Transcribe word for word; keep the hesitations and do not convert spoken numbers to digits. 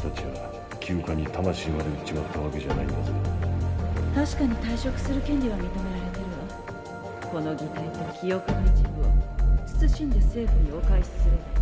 たちは休暇に魂まで売っちまったわけじゃないんだぜ。 確かに退職する権利は認められてるわ。この擬態と記憶の一部を慎んで政府にお返しすれば